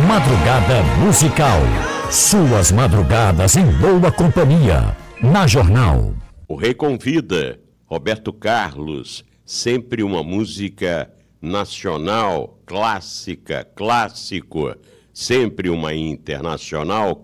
Madrugada musical. Suas madrugadas em boa companhia. Na Jornal. O Rei convida. Roberto Carlos. Sempre uma música nacional, clássica, clássico. Sempre uma internacional